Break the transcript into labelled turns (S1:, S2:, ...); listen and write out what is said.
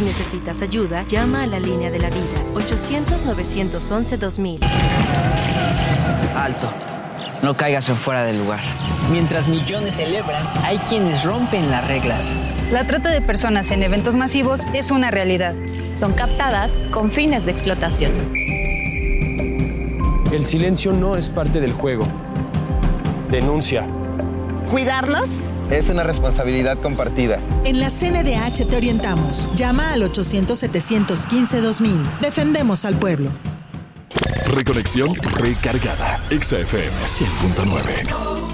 S1: Si necesitas ayuda, llama a la línea de la vida, 800-911-2000.
S2: Alto. No caigas en fuera del lugar. Mientras millones celebran, hay quienes rompen las reglas.
S3: La trata de personas en eventos masivos es una realidad.
S4: Son captadas con fines de explotación.
S5: El silencio no es parte del juego. Denuncia.
S6: ¿Cuidarnos?
S7: Es una responsabilidad compartida.
S8: En la CNDH te orientamos. Llama al 800-715-2000. Defendemos al pueblo.
S9: Reconexión recargada. Exa FM 100.9.